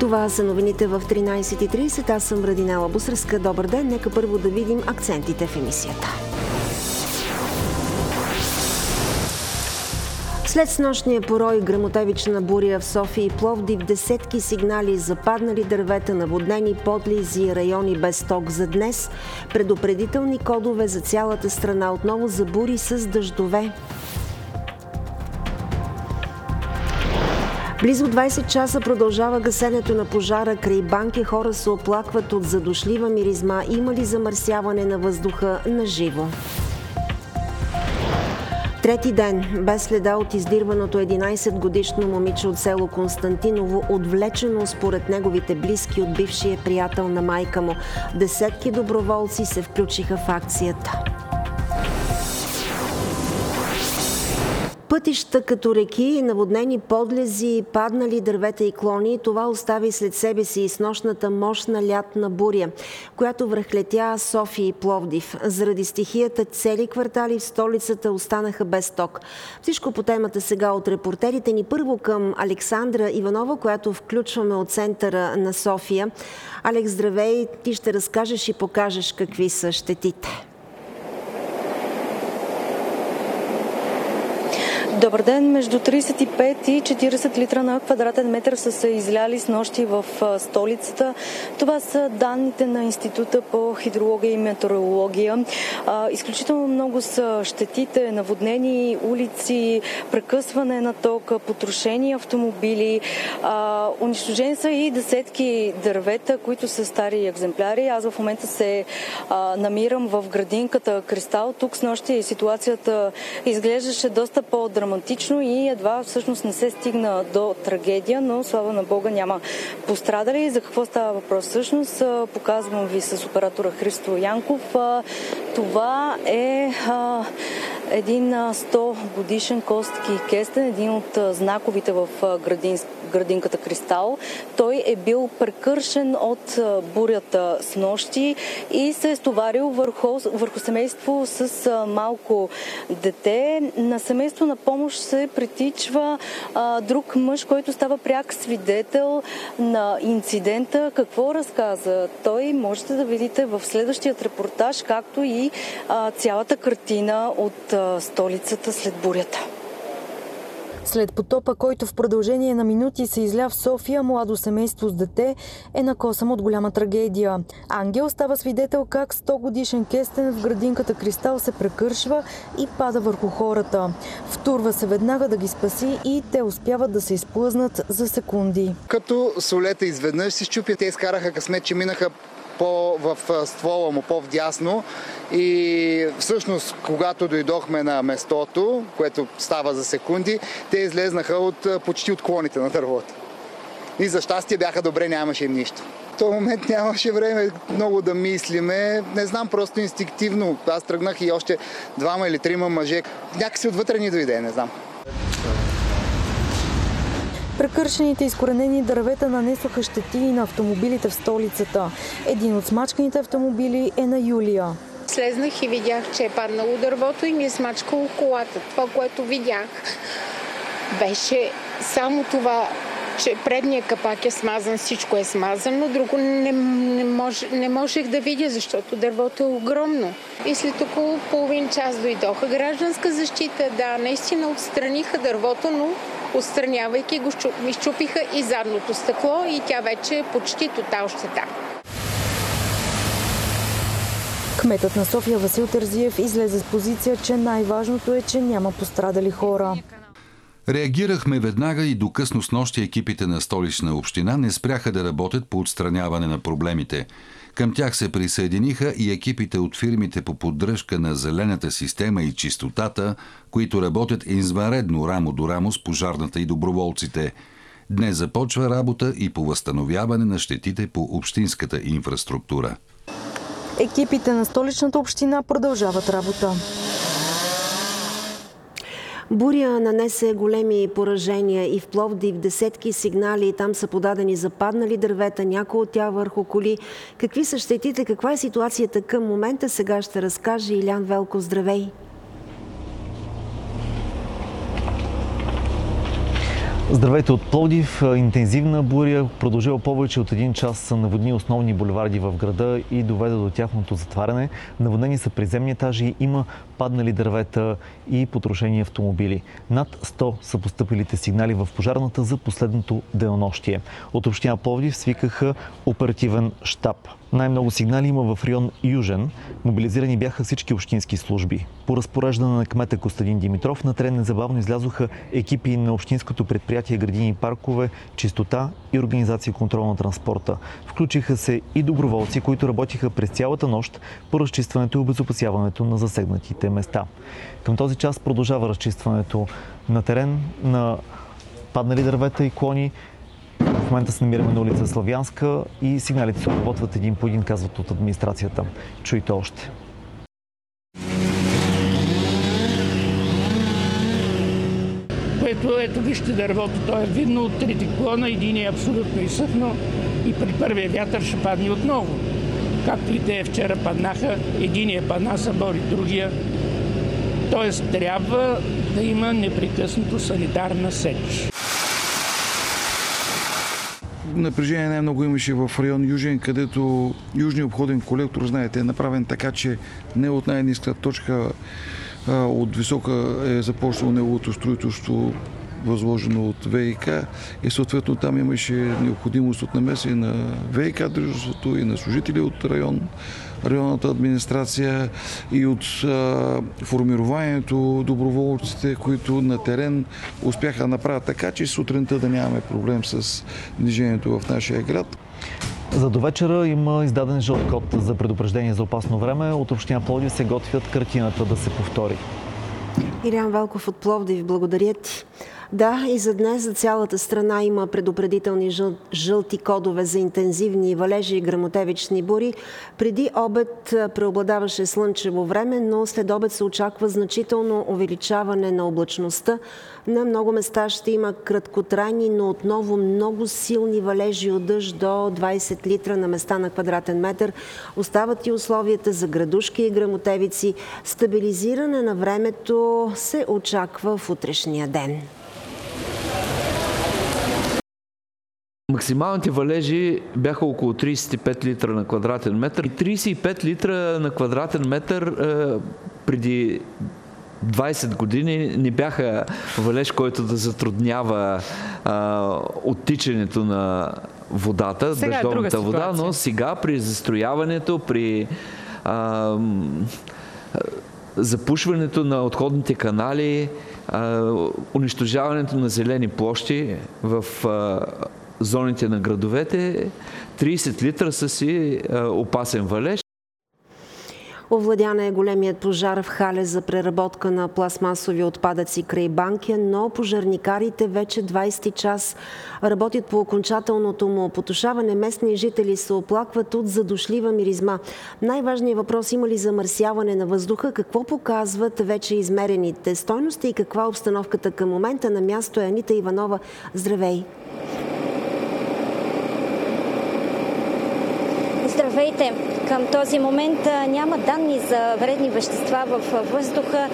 Това са новините в 13:30. Аз съм Радинела Бусърска. Добър ден. Нека първо да видим акцентите в емисията. След снощния порой гръмотевична буря в София и Пловдив, десетки сигнали за паднали дървета, наводнени подлези, райони без ток за днес, предупредителни кодове за цялата страна, отново за бури с дъждове. Близо 20 часа продължава гасенето на пожара край банки. Хора се оплакват от задушлива миризма. Има ли замърсяване на въздуха на живо? Трети ден без следа от издирваното 11-годишно момиче от село Константиново, отвлечено според неговите близки от бившия приятел на майка му. Десетки доброволци се включиха в акцията. Пътища като реки, наводнени подлези, паднали дървета и клони, това остави след себе си и снощната мощна лятна буря, която връхлетя София и Пловдив. Заради стихията цели квартали в столицата останаха без ток. Всичко по темата сега от репортерите ни. Първо към Александра Иванова, която включваме от центъра на София. Алекс, здравей! Ти ще разкажеш и покажеш какви са щетите. Добър ден! Между 35 и 40 литра на квадратен метър са се изляли с нощи в столицата. Това са данните на Института по хидрология и метеорология. Изключително много са щетите, наводнени улици, прекъсване на тока, потрошени автомобили. Унищожени са и десетки дървета, които са стари екземпляри. Аз в момента се намирам в градинката Кристал. Тук с нощи ситуацията изглеждаше доста по-драматично и едва всъщност не се стигна до трагедия, но слава на Бога няма пострадали. За какво става въпрос всъщност? Показвам ви с оператора Христо Янков. Това е един 100 годишен костки кестен, един от знаковите в градинката Кристал. Той е бил прекършен от бурята с нощи и се е стоварил върху семейство с малко дете. На семейство на помощ се притичва друг мъж, който става пряк свидетел на инцидента. Какво разказа той? Можете да видите в следващият репортаж, както и цялата картина от столицата след бурята. След потопа, който в продължение на минути се изля в София, младо семейство с дете е на косъм от голяма трагедия. Ангел става свидетел как 100 годишен кестен в градинката Кристал се прекършва и пада върху хората. Втурва се веднага да ги спаси и те успяват да се изплъзнат за секунди. Като солета изведнъж се счупя, те изкараха късмет, че минаха в ствола му, по-вдясно, и всъщност, когато дойдохме на местото, което става за секунди, те излезнаха почти от клоните на дървото. И за щастие бяха добре, нямаше им нищо. В този момент нямаше време много да мислиме. Не знам, просто инстинктивно. Аз тръгнах и още 2 или 3 мъже. Някакси отвътре ни дойде, не знам. Прекършените изкоренени дървета нанесоха щети и на автомобилите в столицата. Един от смачканите автомобили е на Юлия. Слезнах и видях, че е паднало дървото и ми е смачкало колата. Това, което видях, беше само това, че предният капак е смазан, всичко е смазано, друго не можех да видя, защото дървото е огромно. И след около половин час дойдоха гражданска защита. Да, наистина отстраниха дървото, но отстранявайки го, изчупиха и задното стъкло и тя вече е почти тотал щета. Кметът на София Васил Терзиев излезе с позиция, че най-важното е, че няма пострадали хора. Реагирахме веднага и до късно снощи екипите на Столична община не спряха да работят по отстраняване на проблемите. Към тях се присъединиха и екипите от фирмите по поддръжка на зелената система и чистотата, които работят извънредно рамо до рамо с пожарната и доброволците. Днес започва работа и по възстановяване на щетите по общинската инфраструктура. Екипите на Столичната община продължават работа. Буря нанесе големи поражения и в Пловдив. Десетки сигнали там са подадени за паднали дървета, някои от тях върху коли. Какви са щетите, каква е ситуацията към момента, сега ще разкаже Илян Велков. Здравей! Здравейте от Пловдив. Интензивна буря, продължила повече от 1 час, наводни основни булеварди в града и доведе до тяхното затваряне. Наводнени са приземни етажи, има паднали дървета и потрошени автомобили. Над 100 са постъпилите сигнали в пожарната за последното денонощие. От община Пловдив свикаха оперативен щаб. Най-много сигнали има в район Южен. Мобилизирани бяха всички общински служби. По разпореждане на кмета Костадин Димитров на терен незабавно излязоха екипи на общинското предприятие Градини и паркове, чистота и организация контрол на транспорта. Включиха се и доброволци, които работиха през цялата нощ по разчистването и обезопасяването на засегнатите места. Към този час продължава разчистването на терен на паднали дървета и клони. В момента се намираме на улица Славянска и сигналите се обработват един по един, казват от администрацията. Чуйте още. Ето вижте дървото, то е видно от 3 клона, един е абсолютно изсъхнал и при първия вятър ще падне отново. Както и те вчера паднаха, единия падна, събори другия. Тоест трябва да има непрекъснато санитарна сеч. Напрежение най-много имаше в район Южен, където южният обходен колектор, знаете, е направен така, че не от най-ниска точка, от висока е започнало неговото строителство, възложено от ВиК, и съответно там имаше необходимост от намеси на ВиК дружеството и на служители от районната администрация и от формированието доброволците, които на терен успяха да направят така, че сутринта да нямаме проблем с движението в нашия град. За до вечера има издаден жълт код за предупреждение за опасно време. От община Пловдив се готвят картината да се повтори. Илян Велков от Пловдив, благодаря ти. Да, и за днес за цялата страна има предупредителни жълти кодове за интензивни валежи и гръмотевични бури. Преди обед преобладаваше слънчево време, но след обед се очаква значително увеличаване на облачността. На много места ще има краткотрайни, но отново много силни валежи от дъжд до 20 литра на места на квадратен метър. Остават и условията за градушки и гръмотевици. Стабилизиране на времето се очаква в утрешния ден. Максималните валежи бяха около 35 литра на квадратен метър. И 35 литра на квадратен метър преди 20 години не бяха валеж, който да затруднява оттичането на водата, дъждовната вода, но сега при застрояването, при запушването на отходните канали, унищожаването на зелени площи в зоните на градовете, 30 литра са си опасен валеж. Овладян е големият пожар в хале за преработка на пластмасови отпадъци край Банкя, но пожарникарите вече 20 час работят по окончателното му потушаване. Местни жители се оплакват от задушлива миризма. Най-важният въпрос: има ли замърсяване на въздуха? Какво показват вече измерените стойности и каква е обстановката към момента? На място е Анита Иванова. Здравей! Здравейте! Към този момент няма данни за вредни вещества в въздуха.